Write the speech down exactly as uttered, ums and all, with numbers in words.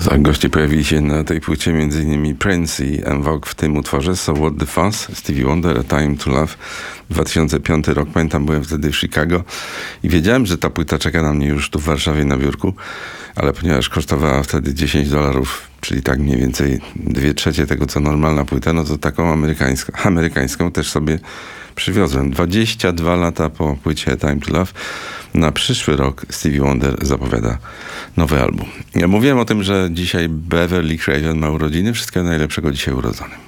Tak, goście pojawili się na tej płycie m.in. Prince i En Vogue w tym utworze So What the Fuss, Stevie Wonder, A Time to Love, dwa tysiące piąty rok. Pamiętam, byłem wtedy w Chicago i wiedziałem, że ta płyta czeka na mnie już tu w Warszawie na biurku, ale ponieważ kosztowała wtedy dziesięć dolarów, czyli tak mniej więcej dwie trzecie tego, co normalna płyta, no to taką amerykańską, amerykańską też sobie przywiozłem. dwadzieścia dwa lata po płycie A Time to Love. Na przyszły rok Stevie Wonder zapowiada nowy album. Ja mówiłem o tym, że dzisiaj Beverly Craven ma urodziny. Wszystkiego najlepszego dzisiaj urodzonym.